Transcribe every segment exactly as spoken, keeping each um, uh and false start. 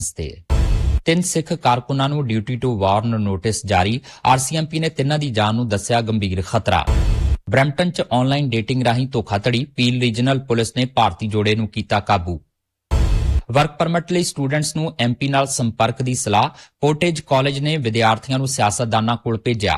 ਤੇ ਤਿੰਨ ਸਿੱਖ ਕਾਰਕੁਨਾਂ ਨੂੰ ਡਿਊਟੀ ਟੂ ਵਾਰਨ ਨੋਟਿਸ ਜਾਰੀ। ਆਰਸੀਐਮਪੀ ਨੇ ਤਿੰਨਾਂ ਦੀ ਜਾਨ ਨੂੰ ਦੱਸਿਆ ਗੰਭੀਰ ਖਤਰਾ। ਬਰੈਂਪਟਨ 'ਚ ਆਨਲਾਈਨ ਡੇਟਿੰਗ ਰਾਹੀਂ ਧੋਖਾਧੜੀ, ਪੀਲ ਰੀਜਨਲ ਪੁਲਿਸ ਨੇ ਭਾਰਤੀ ਜੋੜੇ ਨੂੰ ਕੀਤਾ ਕਾਬੂ। ਵਰਕ ਪਰਮਿਟ ਲਈ ਸਟੂਡੈਂਟਸ ਨੂੰ ਐਮਪੀ ਨਾਲ ਸੰਪਰਕ ਦੀ ਸਲਾਹ। ਪੋਰਟੇਜ ਕਾਲਜ ਨੇ ਵਿਦਿਆਰਥੀਆਂ ਨੂੰ ਸਿਆਸਤਦਾਨਾਂ ਕੋਲ ਭੇਜਿਆ।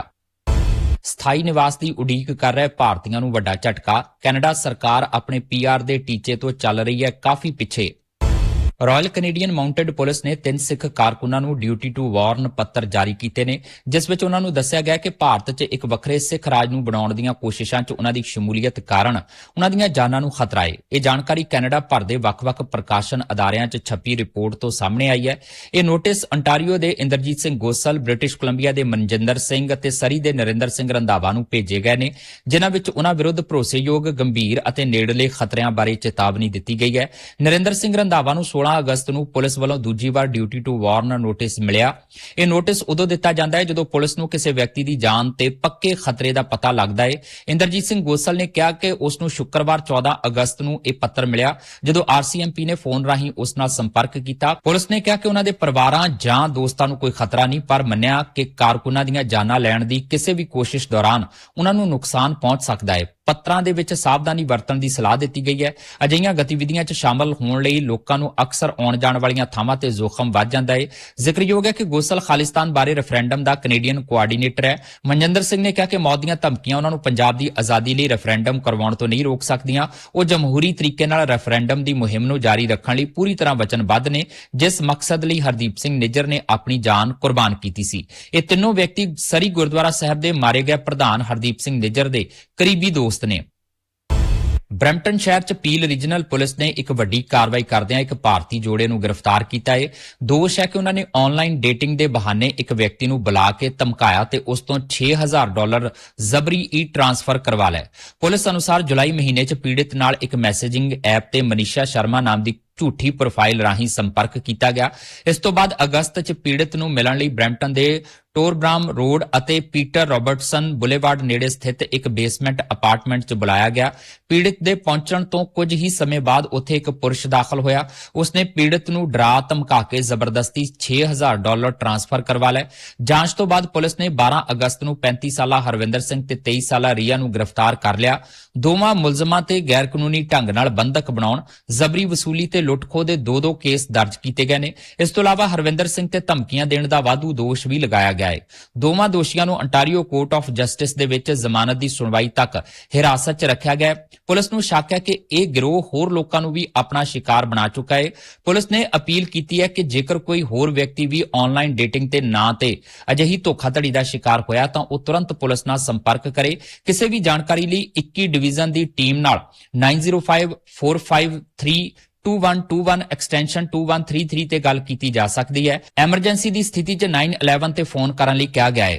ਸਥਾਈ ਨਿਵਾਸ ਦੀ ਉਡੀਕ ਕਰ ਰਹੇ ਭਾਰਤੀਆਂ ਨੂੰ ਵੱਡਾ ਝਟਕਾ। ਕੈਨੇਡਾ ਸਰਕਾਰ ਆਪਣੇ ਪੀਆਰ ਦੇ ਟੀਚੇ ਤੋਂ ਚੱਲ ਰਹੀ ਹੈ ਕਾਫੀ ਪਿੱਛੇ। ਰਾਇਲ ਕੈਨੇਡੀਅਨ ਮਾਊਂਟਡ ਪੁਲਿਸ ਨੇ ਤਿੰਨ ਸਿੱਖ ਕਾਰਕੁਨਾਂ ਨੂੰ ਡਿਊਟੀ ਟੂ ਵਾਰਨ ਪੱਤਰ ਜਾਰੀ ਕੀਤੇ ਨੇ, ਜਿਸ ਵਿੱਚ ਉਹਨਾਂ ਨੂੰ ਦੱਸਿਆ ਗਿਆ ਕਿ ਭਾਰਤ 'ਚ ਇੱਕ ਵੱਖਰੇ ਸਿੱਖ ਰਾਜ ਨੂੰ ਬਣਾਉਣ ਦੀਆਂ ਕੋਸ਼ਿਸ਼ਾਂ 'ਚ ਉਹਨਾਂ ਦੀ ਸ਼ਮੂਲੀਅਤ ਕਾਰਨ ਉਹਨਾਂ ਦੀਆਂ ਜਾਨਾਂ ਨੂੰ ਖਤਰਾ ਹੈ। ਇਹ ਜਾਣਕਾਰੀ ਕੈਨੇਡਾ ਭਰ ਦੇ ਵੱਖ-ਵੱਖ ਪ੍ਰਕਾਸ਼ਨ ਅਦਾਰਿਆਂ 'ਚ ਛਪੀ ਰਿਪੋਰਟ ਤੋਂ ਸਾਹਮਣੇ ਆਈ ਹੈ। ਇਹ ਨੋਟਿਸ ਅੰਟਾਰੀਓ ਦੇ ਇੰਦਰਜੀਤ ਸਿੰਘ ਗੋਸਲ, ਬ੍ਰਿਟਿਸ਼ ਕੋਲੰਬੀਆ ਦੇ ਮਨਜਿੰਦਰ ਸਿੰਘ ਅਤੇ ਸਰੀ ਦੇ ਨਰਿੰਦਰ ਸਿੰਘ ਰੰਧਾਵਾ ਨੂੰ ਭੇਜੇ ਗਏ ਨੇ, ਜਿਨ੍ਹਾਂ ਵਿੱਚ ਉਹਨਾਂ ਵਿਰੁੱਧ ਭਰੋਸੇਯੋਗ, ਗੰਭੀਰ ਅਤੇ ਨੇੜਲੇ ਖਤਰਿਆਂ ਬਾਰੇ ਚੇਤਾਵਨੀ ਦਿੱਤੀ ਗਈ ਹੈ। ਨਰਿੰਦਰ ਸਿੰਘ ਰੰਧਾਵਾ ਨੂੰ ਸੋਲਾਂ ਅਗਸਤ ਨੂੰ ਪੁਲਿਸ ਵੱਲੋਂ ਦੂਜੀ ਵਾਰ ਡਿਊਟੀ ਟੂ ਵਾਰਨ ਨੋਟਿਸ ਮਿਲਿਆ। ਇਹ ਨੋਟਿਸ ਉਦੋਂ ਦਿੱਤਾ ਜਾਂਦਾ ਹੈ ਜਦੋਂ ਪੁਲਿਸ ਨੂੰ ਕਿਸੇ ਵਿਅਕਤੀ ਦੀ ਜਾਨ ਤੇ ਪੱਕੇ ਖਤਰੇ ਦਾ ਪਤਾ ਲੱਗਦਾ ਹੈ। ਇੰਦਰਜੀਤ ਸਿੰਘ ਗੋਸਲ ਨੇ ਕਿਹਾ ਕਿ ਉਸ ਨੂੰ ਸ਼ੁੱਕਰਵਾਰ ਚੌਦਾਂ ਅਗਸਤ ਨੂੰ ਇਹ ਪੱਤਰ ਮਿਲਿਆ, ਜਦੋਂ ਆਰਸੀਐਮਪੀ ਨੇ ਫੋਨ ਰਾਹੀਂ ਉਸ ਨਾਲ ਸੰਪਰਕ ਕੀਤਾ। ਪੁਲਿਸ ਨੇ ਕਿਹਾ ਕਿ ਉਹਨਾਂ ਦੇ ਪਰਿਵਾਰਾਂ ਜਾਂ ਦੋਸਤਾਂ ਨੂੰ ਕੋਈ ਖਤਰਾ ਨਹੀਂ, ਪਰ ਮੰਨਿਆ ਕਿ ਕਾਰਕੁਨਾਂ ਦੀਆਂ ਜਾਨਾਂ ਲੈਣ ਦੀ ਕਿਸੇ ਵੀ ਕੋਸ਼ਿਸ਼ ਦੌਰਾਨ ਉਹਨਾਂ ਨੂੰ ਨੁਕਸਾਨ ਪਹੁੰਚ ਸਕਦਾ ਹੈ। ਪੱਤਰਾਂ ਦੇ ਵਿੱਚ ਸਾਵਧਾਨੀ ਵਰਤਣ ਦੀ ਸਲਾਹ ਦਿੱਤੀ ਗਈ ਹੈ। ਅਜਿਹੀਆਂ ਗਤੀਵਿਧੀਆਂ 'ਚ ਸ਼ਾਮਲ ਹੋਣ ਲਈ ਲੋਕਾਂ ਨੂੰ ਅਕਸਰ ਆਉਣ ਜਾਣ ਵਾਲੀਆਂ ਥਾਵਾਂ ਤੇ ਜ਼ੋਖਮ ਵੱਧ ਜਾਂਦਾ ਹੈ। ਜ਼ਿਕਰਯੋਗ ਹੈ ਕਿ ਗੋਸਲ ਖਾਲਿਸਤਾਨ ਬਾਰੇ ਰੈਫਰੈਂਡਮ ਦਾ ਕੈਨੇਡੀਅਨ ਕੋਆਰਡੀਨੇਟਰ ਹੈ। ਮਨਜਿੰਦਰ ਸਿੰਘ ਨੇ ਕਿਹਾ ਕਿ ਮੌਤ ਦੀਆਂ ਧਮਕੀਆਂ ਉਹਨਾਂ ਨੂੰ ਪੰਜਾਬ ਦੀ ਆਜ਼ਾਦੀ ਲਈ ਰੈਫਰੈਂਡਮ ਕਰਵਾਉਣ ਤੋਂ ਨਹੀਂ ਰੋਕ ਸਕਦੀਆਂ। ਉਹ ਜਮਹੂਰੀ ਤਰੀਕੇ ਨਾਲ ਰੈਫਰੈਂਡਮ ਦੀ ਮੁਹਿੰਮ ਨੂੰ ਜਾਰੀ ਰੱਖਣ ਲਈ ਪੂਰੀ ਤਰ੍ਹਾਂ ਵਚਨਬੱਧ ਨੇ, ਜਿਸ ਮਕਸਦ ਲਈ ਹਰਦੀਪ ਸਿੰਘ ਨਿੱਜਰ ਨੇ ਆਪਣੀ ਜਾਨ ਕੁਰਬਾਨ ਕੀਤੀ ਸੀ। ਇਹ ਤਿੰਨੋਂ ਵਿਅਕਤੀ ਸਰੀ ਗੁਰਦੁਆਰਾ ਸਾਹਿਬ ਦੇ ਮਾਰੇ ਗਏ ਪ੍ਰਧਾਨ ਹਰਦੀਪ ਸਿੰਘ ਨਿੱਜਰ ਦੇ ਕਰੀਬੀ ਦੋਸਤ ਨੇ। ਬਰੈਂਪਟਨ ਸ਼ਹਿਰ 'ਚ ਪੀਲ ਰੀਜਨਲ ਪੁਲਿਸ ਨੇ ਇੱਕ ਵੱਡੀ ਕਾਰਵਾਈ ਕਰਦਿਆਂ ਇੱਕ ਭਾਰਤੀ ਜੋੜੇ ਨੂੰ ਗ੍ਰਿਫਤਾਰ ਕੀਤਾ ਹੈ। ਦੋਸ਼ ਹੈ ਕਿ ਉਹਨਾਂ ਨੇ ਆਨਲਾਈਨ ਡੇਟਿੰਗ ਦੇ ਬਹਾਨੇ ਇੱਕ ਵਿਅਕਤੀ ਨੂੰ ਬੁਲਾ ਕੇ ਧਮਕਾਇਆ ਤੇ ਉਸ ਤੋਂ ਛੇ ਹਜ਼ਾਰ ਡਾਲਰ ਜ਼ਬਰੀ ਈ ਟ੍ਰਾਂਸਫਰ ਕਰਵਾ ਲਿਆ। ਪੁਲਿਸ ਅਨੁਸਾਰ ਜੁਲਾਈ ਮਹੀਨੇ 'ਚ ਪੀੜਿਤ ਨਾਲ ਇੱਕ ਮੈਸੇਜਿੰਗ ਐਪ ਤੇ ਮਨੀਸ਼ਾ ਸ਼ਰਮਾ ਨਾਮ ਦੀ ਝੂਠੀ ਪ੍ਰੋਫਾਈਲ ਰਾਹੀਂ ਸੰਪਰਕ ਕੀਤਾ ਗਿਆ। ਇਸ ਤੋਂ ਬਾਅਦ ਅਗਸਤ 'ਚ ਪੀੜਿਤ ਨੂੰ ਮਿਲਣ ਲਈ ਬਰੈਂਪਟਨ ਦੇ ਟੋਰਬਰਾਮ ਰੋਡ ਅਤੇ ਪੀਟਰ ਰਾਬਰਟਸਨ ਬੁਲੇਵਾਰਡ ਨੇੜੇ ਸਥਿਤ ਇੱਕ ਬੇਸਮੈਂਟ ਅਪਾਰਟਮੈਂਟ 'ਚ ਬੁਲਾਇਆ ਗਿਆ। ਪੀੜਿਤ ਦੇ ਪਹੁੰਚਣ ਤੋਂ ਕੁਝ ਹੀ ਸਮੇਂ ਬਾਅਦ ਉੱਥੇ ਇੱਕ ਪੁਰਸ਼ ਦਾਖਲ ਹੋਇਆ। ਉਸਨੇ ਪੀੜਿਤ ਨੂੰ ਡਰਾ ਧਮਕਾ ਕੇ ਜ਼ਬਰਦਸਤੀ ਛੇ ਹਜ਼ਾਰ ਡਾਲਰ ਟ੍ਰਾਂਸਫਰ ਕਰਵਾ ਲਏ। ਜਾਂਚ ਤੋਂ ਬਾਅਦ ਪੁਲਿਸ ਨੇ ਬਾਰਾਂ ਅਗਸਤ ਨੂੰ ਪੈਂਤੀ ਸਾਲਾ ਹਰਵਿੰਦਰ ਸਿੰਘ ਤੇ ਤੇਈ ਸਾਲਾ ਰੀਆ ਨੂੰ ਗ੍ਰਿਫਤਾਰ ਕਰ ਲਿਆ। ਦੋਵਾਂ ਮੁਲਜ਼ਮਾਂ ਤੇ ਗੈਰ ਕਾਨੂੰਨੀ ਢੰਗ ਨਾਲ ਬੰਧਕ ਬਣਾਉਣ, ਜ਼ਬਰੀ ਵਸੂਲੀ ਤੇ ਲੁੱਟ-ਖੋਹ ਦੇ ਦੋ ਦੋ ਕੇਸ ਦਰਜ ਕੀਤੇ ਗਏ ਨੇ। ਇਸ ਤੋਂ ਇਲਾਵਾ ਹਰਵਿੰਦਰ ਸਿੰਘ ਤੇ ਧਮਕੀਆਂ ਦੇਣ ਦਾ ਵਾਧੂ ਦੋਸ਼ ਵੀ ਲਗਾਇਆ ਗਿਆ ਹੈ। ਦੋਵਾਂ ਦੋਸ਼ੀਆਂ ਨੂੰ ਅੰਟਾਰੀਓ ਕੋਰਟ ਆਫ ਜਸਟਿਸ ਦੇ ਵਿੱਚ ਜ਼ਮਾਨਤ ਦੀ ਸੁਣਵਾਈ ਤੱਕ ਹਿਰਾਸਤ 'ਚ ਰੱਖਿਆ ਗਿਆ। ਪੁਲਿਸ ਨੂੰ ਸ਼ੱਕ ਹੈ ਕਿ ਇਹ ਗਿਰੋਹ ਹੋਰ ਲੋਕਾਂ ਨੂੰ ਵੀ ਆਪਣਾ ਸ਼ਿਕਾਰ ਬਣਾ ਚੁੱਕਾ ਹੈ। ਪੁਲਿਸ ਨੇ ਅਪੀਲ ਕੀਤੀ ਹੈ ਕਿ ਜੇਕਰ ਕੋਈ ਹੋਰ ਵਿਅਕਤੀ ਵੀ ਆਨਲਾਈਨ ਡੇਟਿੰਗ ਤੇ ਨਾਂ ਤੇ ਅਜਿਹੀ ਧੋਖਾਧੜੀ ਦਾ ਸ਼ਿਕਾਰ ਹੋਇਆ ਤਾਂ ਉਹ ਤੁਰੰਤ ਪੁਲਿਸ ਨਾਲ ਸੰਪਰਕ ਕਰੇ। ਕਿਸੇ ਵੀ ਜਾਣਕਾਰੀ ਲਈ ਇੱਕੀ ਡਿਵੀਜ਼ਨ ਦੀ ਟੀਮ ਨਾਲ ਨੌ ਜ਼ੀਰੋ ਪੰਜ ਚਾਰ ਪੰਜ ਤਿੰਨ to one two one extension to one three three ਤੇ ਗੱਲ ਕੀਤੀ ਜਾ ਸਕਦੀ ਹੈ। ਐਮਰਜੈਂਸੀ ਦੀ ਸਥਿਤੀ 'ਚ ਨੌ ਇੱਕ ਇੱਕ ਤੇ ਫੋਨ ਕਰਨ ਲਈ ਕਿਹਾ ਗਿਆ ਹੈ।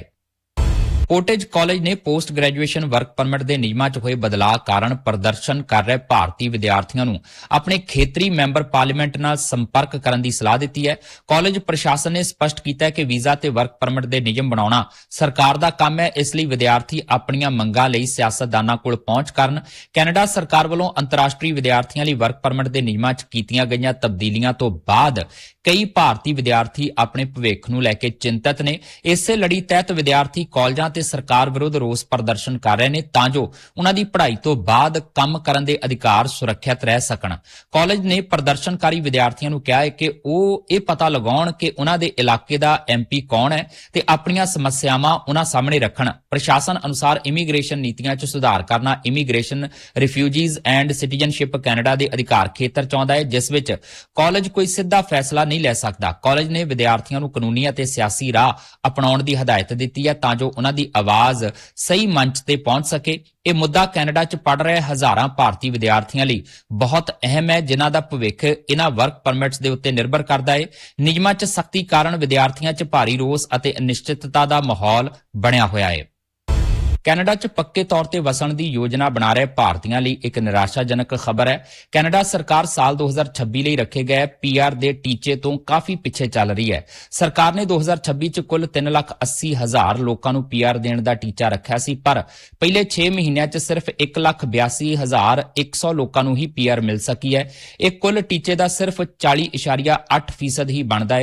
ਪੋਰਟੇਜ ਕਾਲਜ ਨੇ ਪੋਸਟ ਗ੍ਰੈਜੂਏਸ਼ਨ ਵਰਕ ਪਰਮਿਟ ਦੇ ਨਿਯਮਾਂ 'ਚ ਹੋਏ ਬਦਲਾਅ ਕਾਰਨ ਪ੍ਰਦਰਸ਼ਨ ਕਰ ਰਹੇ ਭਾਰਤੀ ਵਿਦਿਆਰਥੀਆਂ ਨੂੰ ਆਪਣੇ ਖੇਤਰੀ ਮੈਂਬਰ ਪਾਰਲੀਮੈਂਟ ਨਾਲ ਸੰਪਰਕ ਕਰਨ ਦੀ ਸਲਾਹ ਦਿੱਤੀ ਹੈ। ਕਾਲਜ ਪ੍ਰਸ਼ਾਸਨ ਨੇ ਸਪਸ਼ਟ ਕੀਤਾ ਹੈ ਕਿ ਵੀਜ਼ਾ ਤੇ ਵਰਕ ਪਰਮਿਟ ਦੇ ਨਿਯਮ ਬਣਾਉਣਾ ਸਰਕਾਰ ਦਾ ਕੰਮ ਹੈ, ਇਸ ਲਈ ਵਿਦਿਆਰਥੀ ਆਪਣੀਆਂ ਮੰਗਾਂ ਲਈ ਸਿਆਸਤਦਾਨਾਂ ਕੋਲ ਪਹੁੰਚ ਕਰਨ। ਕੈਨੇਡਾ ਸਰਕਾਰ ਵੱਲੋਂ ਅੰਤਰਰਾਸ਼ਟਰੀ ਵਿਦਿਆਰਥੀਆਂ ਲਈ ਵਰਕ ਪਰਮਿਟ ਦੇ ਨਿਯਮਾਂ 'ਚ ਕੀਤੀਆਂ ਗਈਆਂ ਤਬਦੀਲੀਆਂ ਤੋਂ ਬਾਅਦ ਕਈ ਭਾਰਤੀ ਵਿਦਿਆਰਥੀ ਆਪਣੇ ਭਵਿੱਖ ਨੂੰ ਲੈ ਕੇ ਚਿੰਤਤ ਨੇ। ਇਸੇ ਲੜੀ ਤਹਿਤ ਵਿਦਿਆਰਥੀ ਕਾਲਜਾਂ ਤੇ ਸਰਕਾਰ ਵਿਰੁੱਧ ਰੋਸ ਪ੍ਰਦਰਸ਼ਨ ਕਰ ਰਹੇ ਨੇ ਤਾਂ ਜੋ ਉਹਨਾਂ ਦੀ ਪੜ੍ਹਾਈ ਤੋਂ ਬਾਅਦ ਕੰਮ ਕਰਨ ਦੇ ਅਧਿਕਾਰ ਸੁਰੱਖਿਅਤ ਰਹਿ ਸਕਣ। ਕਾਲਜ ਨੇ ਪ੍ਰਦਰਸ਼ਨਕਾਰੀ ਵਿਦਿਆਰਥੀਆਂ ਨੂੰ ਕਿਹਾ ਹੈ ਕਿ ਉਹ ਇਹ ਪਤਾ ਲਗਾਉਣ ਕਿ ਉਹਨਾਂ ਦੇ ਇਲਾਕੇ ਦਾ ਐਮਪੀ ਕੌਣ ਹੈ ਤੇ ਆਪਣੀਆਂ ਸਮੱਸਿਆਵਾਂ ਉਹਨਾਂ ਸਾਹਮਣੇ ਰੱਖਣ। ਪ੍ਰਸ਼ਾਸਨ ਅਨੁਸਾਰ ਇਮੀਗ੍ਰੇਸ਼ਨ ਨੀਤੀਆਂ 'ਚ ਸੁਧਾਰ ਕਰਨਾ immigration, refugees and citizenship Canada ਦੇ ਅਧਿਕਾਰ ਖੇਤਰ 'ਚ ਆਉਂਦਾ ਹੈ, ਜਿਸ ਵਿੱਚ ਕਾਲਜ ਕੋਈ ਸਿੱਧਾ ਫੈਸਲਾ ਨਹੀਂ ਲੈ ਸਕਦਾ। ਕਾਲਜ ਨੇ ਵਿਦਿਆਰਥੀਆਂ ਨੂੰ ਕਾਨੂੰਨੀ ਅਤੇ ਸਿਆਸੀ ਰਾਹ ਅਪਣਾਉਣ ਦੀ ਹਦਾਇਤ ਦਿੱਤੀ ਹੈ ਤਾਂ ਜੋ ਉਹਨਾਂ ਦੀ ਆਵਾਜ਼ ਸਹੀ ਮੰਚ ਤੇ ਪਹੁੰਚ ਸਕੇ। ਇਹ ਮੁੱਦਾ ਕੈਨੇਡਾ 'ਚ ਪੜ੍ਹ ਰਹੇ ਹਜ਼ਾਰਾਂ ਭਾਰਤੀ ਵਿਦਿਆਰਥੀਆਂ ਲਈ ਬਹੁਤ ਅਹਿਮ ਹੈ, ਜਿਨ੍ਹਾਂ ਦਾ ਭਵਿੱਖ ਇਹਨਾਂ ਵਰਕ ਪਰਮਿਟਸ ਦੇ ਉੱਤੇ ਨਿਰਭਰ ਕਰਦਾ ਹੈ। ਨਿਯਮਾਂ 'ਚ ਸਖਤੀ ਕਾਰਨ ਵਿਦਿਆਰਥੀਆਂ 'ਚ ਭਾਰੀ ਰੋਸ ਅਤੇ ਅਨਿਸ਼ਚਿਤਤਾ ਦਾ ਮਾਹੌਲ ਬਣਿਆ ਹੋਇਆ ਹੈ। ਕੈਨੇਡਾ 'ਚ ਪੱਕੇ ਤੌਰ ਤੇ ਵਸਣ ਦੀ ਯੋਜਨਾ ਬਣਾ ਰਹੇ ਭਾਰਤੀਆਂ ਲਈ ਇੱਕ ਨਿਰਾਸ਼ਾਜਨਕ ਖਬਰ ਹੈ। ਕੈਨੇਡਾ ਸਰਕਾਰ ਸਾਲ ਦੋ ਹਜ਼ਾਰ ਛੱਬੀ ਲਈ ਰੱਖੇ ਗਏ ਪੀਆਰ ਦੇ ਟੀਚੇ ਤੋਂ ਕਾਫੀ ਪਿੱਛੇ ਚੱਲ ਰਹੀ ਹੈ। ਸਰਕਾਰ ਨੇ ਦੋ ਹਜ਼ਾਰ ਛੱਬੀ 'ਚ ਕੁੱਲ ਤਿੰਨ ਲੱਖ ਅੱਸੀ ਹਜ਼ਾਰ ਲੋਕਾਂ ਨੂੰ ਪੀਆਰ ਦੇਣ ਦਾ ਟੀਚਾ ਰੱਖਿਆ ਸੀ, ਪਰ ਪਹਿਲੇ ਛੇ ਮਹੀਨਿਆਂ 'ਚ ਸਿਰਫ ਇੱਕ ਲੱਖ ਬਿਆਸੀ ਹਜ਼ਾਰ ਇੱਕ ਸੌ ਲੋਕਾਂ ਨੂੰ ਹੀ ਪੀਆਰ ਮਿਲ ਸਕੀ ਹੈ। ਇਹ ਕੁੱਲ ਟੀਚੇ ਦਾ ਸਿਰਫ ਚਾਲੀ ਇਸ਼ਾਰੀਆ ਅੱਠ ਫੀਸਦ ਹੀ ਬਣਦਾ ਹੈ।